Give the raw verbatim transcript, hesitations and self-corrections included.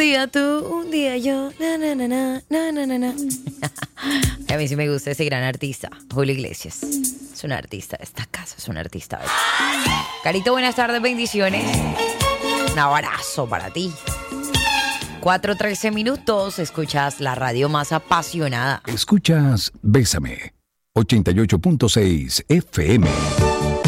día tú, un día yo. Na, na, na, na, na, na, na, na. A mí sí me gusta ese gran artista, Julio Iglesias. Es un artista de esta casa, es un artista. Carito, buenas tardes, bendiciones. Un abrazo para ti. cuatro trece minutos, escuchas la radio más apasionada. Escuchas Bésame, ochenta y ocho punto seis F M.